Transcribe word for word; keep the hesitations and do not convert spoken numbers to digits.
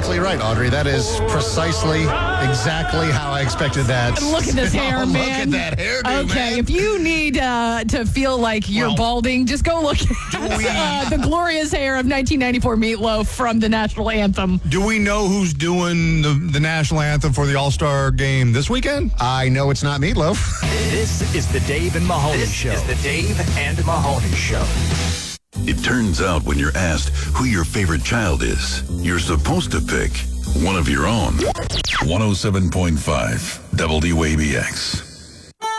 exactly right, Audrey. That is precisely exactly how I expected that. Look at this hair, oh, man. Look at that hairdo, Okay, man. if you need uh, to feel like you're Well, balding, just go look at we- uh, the glorious hair of nineteen ninety-four Meatloaf from the national anthem. Do we know who's doing the, the national anthem for the All-Star game this weekend? I know it's not Meatloaf. This is the Dave and Mahoney This Show. is the Dave and Mahoney Show. It turns out when you're asked who your favorite child is, you're supposed to pick one of your own. one oh seven point five W A B X.